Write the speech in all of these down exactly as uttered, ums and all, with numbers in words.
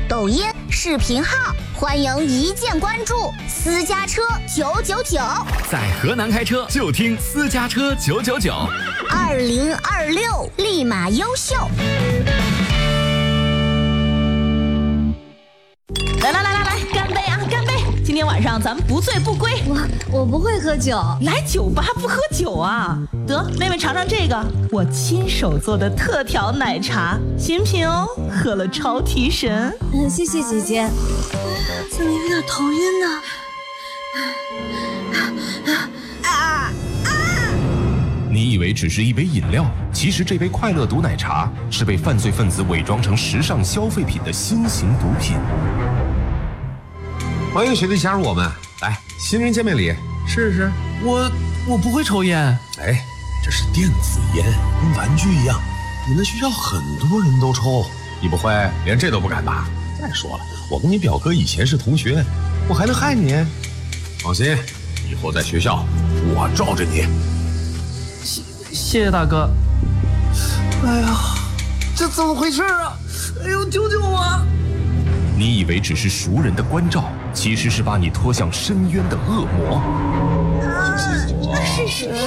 抖音、视频号，欢迎一键关注。私家车九九九， 在河南开车就听私家车九九九。 二零二六，立马优秀。 来来来来来，干杯啊，干杯！今天晚上咱们不醉不归。 我我不会喝酒， 来酒吧不喝酒啊？得，妹妹尝尝这个，我亲手做的特调奶茶，新品哦，喝了超提神。 嗯，谢谢姐姐。怎么有点头晕呢？ 啊啊！ 你以为只是一杯饮料，其实这杯快乐毒奶茶是被犯罪分子伪装成时尚消费品的新型毒品。 欢迎学弟加入我们，来，新人见面礼，试试。 我我不会抽烟。 哎，这是电子烟，跟玩具一样，你们学校很多人都抽，你不会连这都不敢吧？再说了，我跟你表哥以前是同学，我还能害你？放心，以后在学校我罩着你。 谢谢谢大哥。 哎呀，这怎么回事啊？哎呦，救救我！ 你以为只是熟人的关照，其实是把你拖向深渊的恶魔。 是是是是，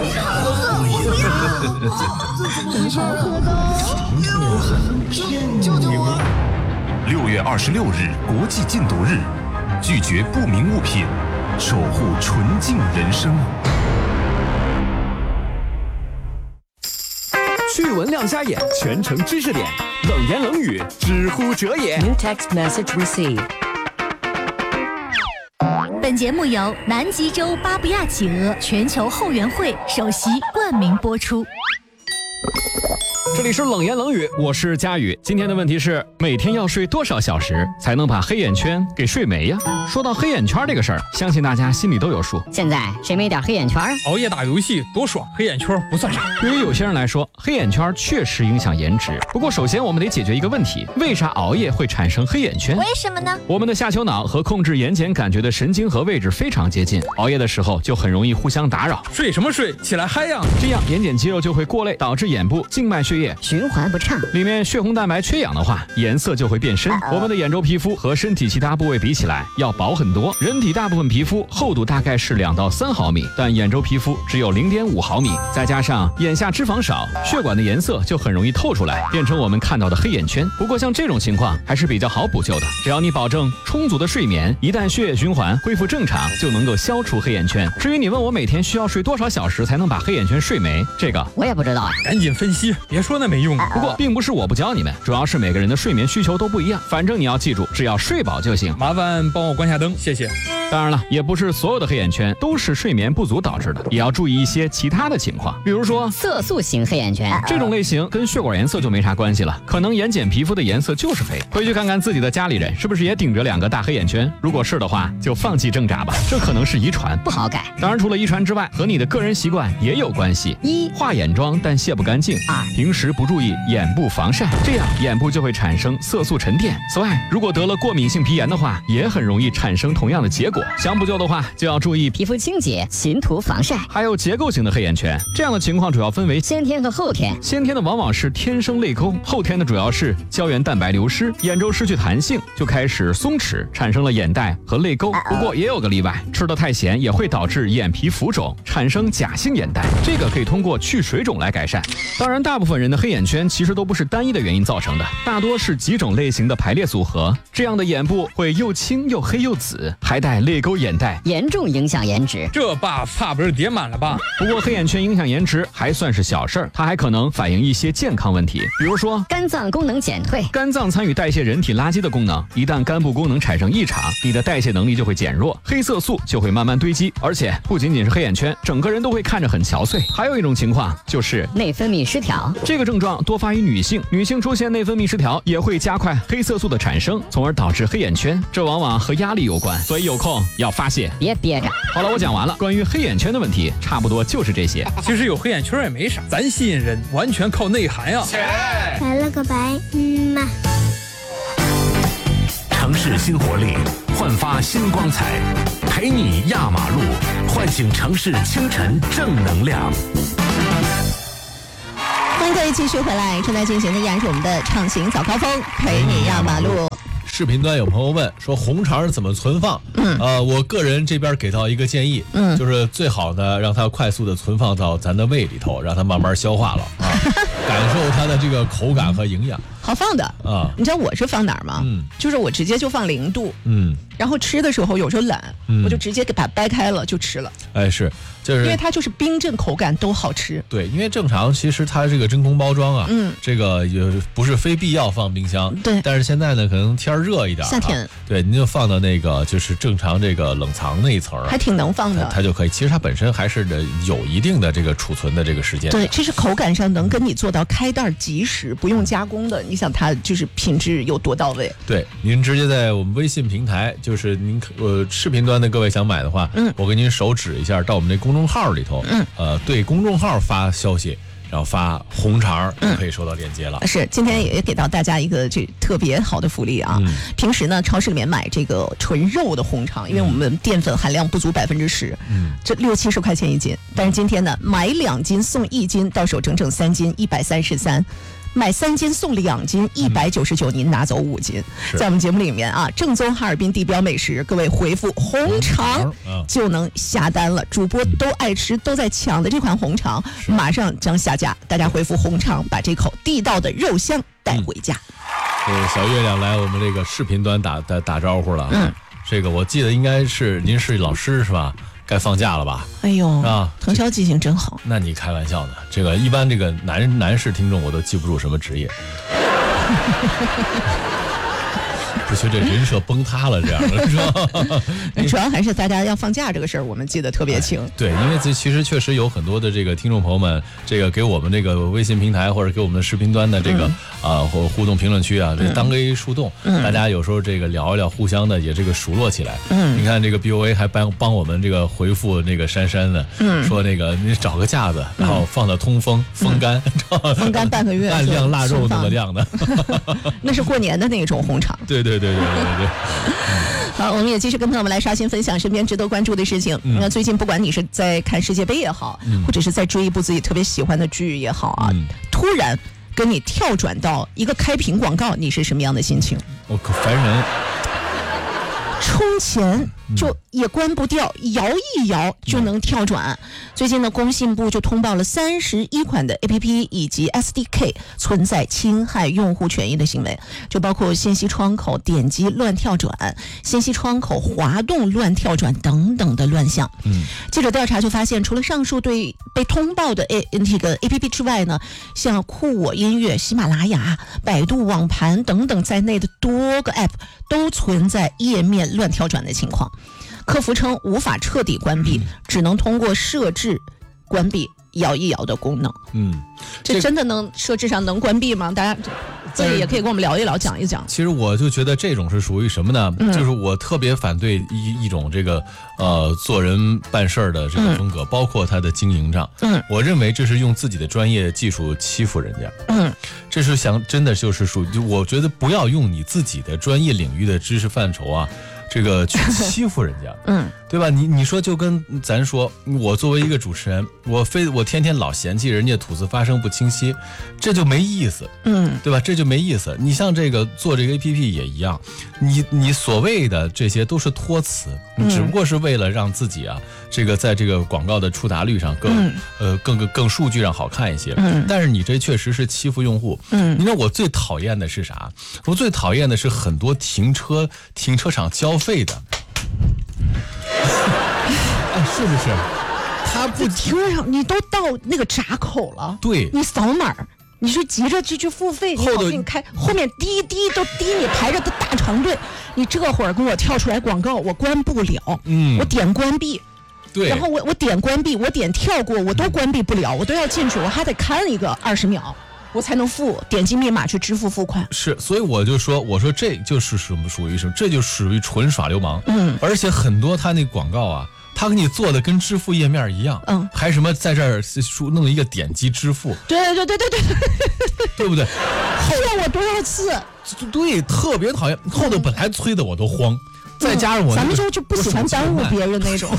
救救我！ 六月二十六日国际禁毒日，拒绝不明物品，守护纯净人生。 趣闻亮瞎眼，全程知识点，冷言冷语，知乎者也。 New text message received。 本节目由南极洲巴布亚企鹅全球后援会首席冠名播出。 这里是冷言冷语，我是佳宇。今天的问题是：每天要睡多少小时才能把黑眼圈给睡没呀？说到黑眼圈这个事儿，相信大家心里都有数。 现在谁没点黑眼圈啊？ 熬夜打游戏多爽，黑眼圈不算啥。 对于有些人来说，黑眼圈确实影响颜值。不过，首先我们得解决一个问题：为啥熬夜会产生黑眼圈？ 为什么呢？ 我们的下丘脑和控制眼睑感觉的神经核位置非常接近，熬夜的时候就很容易互相打扰。 睡什么睡？起来嗨呀！ 这样眼睑肌肉就会过累，导致眼部静脉血液循环不畅， 里面血红蛋白缺氧的话，颜色就会变深。我们的眼周皮肤和身体其他部位比起来要薄很多，人体大部分皮肤厚度大概是两到三毫米，但眼周皮肤只有零点五毫米，再加上眼下脂肪少，血管的颜色就很容易透出来，变成我们看到的黑眼圈。不过像这种情况还是比较好补救的，只要你保证充足的睡眠，一旦血液循环恢复正常，就能够消除黑眼圈。至于你问我每天需要睡多少小时才能把黑眼圈睡没，这个我也不知道啊。 赶紧分析，别说那没用。 不过并不是我不教你们，主要是每个人的睡眠需求都不一样。反正你要记住，只要睡饱就行。 麻烦帮我关下灯，谢谢。 当然了，也不是所有的黑眼圈都是睡眠不足导致的，也要注意一些其他的情况，比如说色素型黑眼圈， 这种类型跟血管颜色就没啥关系了，可能眼睑皮肤的颜色就是黑。回去看看自己的家里人是不是也顶着两个大黑眼圈，如果是的话，就放弃挣扎吧，这可能是遗传， 不好改。 当然，除了遗传之外，和你的个人习惯也有关系。 一、 化眼妆但卸不干净； 二、 平时不注意眼部防晒，这样眼部就会产生色素沉淀。此外，如果得了过敏性皮炎的话，也很容易产生同样的结果。想补救的话，就要注意皮肤清洁，勤涂防晒。 还有结构型的黑眼圈，这样的情况主要分为先天和后天。 先天的往往是天生泪沟，后天的主要是胶原蛋白流失，眼周失去弹性，就开始松弛，产生了眼袋和泪沟。不过也有个例外，吃得太咸也会导致眼皮浮肿，产生假性眼袋，这个可以通过去水肿来改善。当然，大部分人的黑眼圈其实都不是单一的原因造成的，大多是几种类型的排列组合，这样的眼部会又青又黑又紫，还带泪沟眼袋， 严重影响颜值。 这 buff 怕不是叠满了吧？ 不过黑眼圈影响颜值还算是小事儿，它还可能反映一些健康问题，比如说肝脏功能减退。 肝脏参与代谢人体垃圾的功能，一旦肝部功能产生异常，你的代谢能力就会减弱，黑色素就会慢慢堆积，而且不仅仅是黑眼圈，整个人都会看着很憔悴。还有一种情况就是内分泌失调， 这个症状多发于女性，女性出现内分泌失调也会加快黑色素的产生，从而导致黑眼圈，这往往和压力有关，所以有空要发泄， 别憋着。 好了，我讲完了，关于黑眼圈的问题差不多就是这些。 其实有黑眼圈也没啥，咱吸引人完全靠内涵呀。 来了个白，嗯嘛。 城市新活力，焕发新光彩，陪你压马路，唤醒城市清晨正能量。 欢迎各位继续回来，正在进行的依然是我们的畅行早高峰，陪你压马路。 视频端有朋友问说红肠怎么存放？嗯，呃，我个人这边给到一个建议，嗯，就是最好呢让它快速的存放到咱的胃里头，让它慢慢消化了啊，感受它的这个口感和营养。 好放的啊！你知道我是放哪儿吗？嗯，就是我直接就放零度，嗯，然后吃的时候有时候懒，嗯，我就直接给它掰开了就吃了。 哎，是，就是因为它就是冰镇口感都好吃。 对，因为正常其实它这个真空包装啊，嗯，这个也不是非必要放冰箱， 对。 但是现在呢，可能天热一点， 夏天， 对，您就放到那个就是正常这个冷藏那一层， 还挺能放的， 它就可以。其实它本身还是有一定的这个储存的这个时间。 对，这是口感上能跟你做到开袋即食，不用加工的。你想它就是品质有多到位？ 对，您直接在我们微信平台，就是您呃视频端的各位想买的话，嗯，我给您手指一下，到我们这公众号里头，嗯，呃，对公众号发消息。然后发红肠就可以收到链接了。 嗯、是，今天也给到大家一个这特别好的福利啊！嗯、平时呢，超市里面买这个纯肉的红肠，因为我们淀粉含量不足百分之十，嗯，这六七十块钱一斤。但是今天呢，买两斤送一斤，到手整整三斤，一百三十三。买三斤送两斤，一百九十九，您拿走五斤。在我们节目里面啊，正宗哈尔滨地标美食，各位回复红肠就能下单了。主播都爱吃，都在抢的这款红肠，马上将下架。大家回复红肠，把这口地道的肉香带回家。 嗯，小月亮来我们这个视频端打打打招呼了。嗯，这个我记得应该是您是老师是吧？该放假了吧？ 哎呦啊，腾霄记性真好。 那你开玩笑呢？这个一般这个男男士听众我都记不住什么职业。不行，这人设崩塌了，这样的是吧？ 主要还是大家要放假这个事儿，我们记得特别清。 哎、对，因为这其实确实有很多的这个听众朋友们，这个给我们这个微信平台或者给我们的视频端的这个啊或、嗯呃、互动评论区啊，这当 A 树洞、嗯，大家有时候这个聊一聊，互相的也这个熟络起来。嗯，你看这个 B O A 还帮帮我们这个回复那个珊珊呢，嗯，说那个你找个架子，然后放到通风、嗯、风干， 嗯、风干半个月， 按晾腊肉那么晾的。 那是过年的那种红肠。 对对对对对对对。 好，我们也继续跟朋友们来刷新分享身边值得关注的事情。那、嗯、最近不管你是在看世界杯也好、嗯，或者是在追一部自己特别喜欢的剧也好啊，嗯、突然跟你跳转到一个开屏广告，你是什么样的心情？ 我可烦人。 充钱就也关不掉，摇一摇就能跳转。最近呢，工信部就通报了三十一款的 A P P 以及 S D K 存在侵害用户权益的行为，就包括信息窗口点击乱跳转、信息窗口滑动乱跳转等等的乱象。嗯，记者调查就发现，除了上述对被通报的 A 这个 A P P 之外呢，像酷我音乐、喜马拉雅、百度网盘等等在内的多个 App 都存在页面乱跳转的情况。客服称无法彻底关闭，只能通过设置关闭摇一摇的功能。嗯，这真的能设置上能关闭吗？大家这个也可以跟我们聊一聊，讲一讲。 其实我就觉得这种是属于什么呢？嗯、就是我特别反对一一种这个呃做人办事儿的这个风格，嗯、包括他的经营上。嗯，我认为这是用自己的专业技术欺负人家。嗯，这是想真的就是属于，我觉得不要用你自己的专业领域的知识范畴啊。这个去欺负人家，嗯，对吧？你你说就跟咱说，我作为一个主持人，我非我天天老嫌弃人家吐字发声不清晰，这就没意思，嗯，对吧？这就没意思。你像这个做这个 A P P 也一样，你你所谓的这些都是托词，你只不过是为了让自己啊，这个在这个广告的触达率上更、嗯、呃更更更数据上好看一些，嗯，但是你这确实是欺负用户，嗯，你知道我最讨厌的是啥？我最讨厌的是很多停车停车场交费的，哎，是不是？他不停上，你都到那个闸口了， 对， 你扫码，你是急着去去付费，你好给你开，后面滴滴都滴你排着的大长队，你这会儿跟我跳出来广告，我关不了，嗯，我点关闭。 对， 然后我我点关闭，我点跳过，我都关闭不了，我都要进去，我还得看一个二十秒。我才能付，点击密码去支付付款。 是，所以我就说，我说这就是什么属于什么，这就属于纯耍流氓。嗯，而且很多他那广告啊，他给你做的跟支付页面一样，嗯，还什么在这儿弄一个点击支付， 对对对对对对， 对不对？ 骗我多少次？ 对，特别讨厌。后头本来催的我都慌，嗯、再加上我、那个， 咱们就就不喜欢耽误别人那种。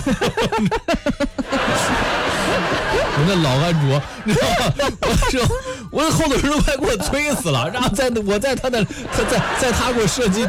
我那老安卓，你知道吗？我这我后头人都快给我催死了，然后在我在他的他在在他给我设计